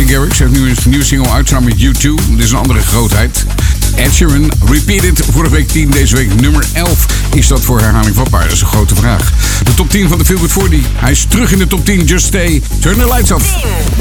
Garrix heeft nu een nieuwe single uit samen met U2. Dit is een andere grootheid. Ed Sheeran, Repeated, vorige week 10, deze week nummer 11. Is dat voor herhaling vatbaar? Dat is een grote vraag. De top 10 van de Feel Good 40. Hij is terug in de top 10. Just Stay. Turn the lights off.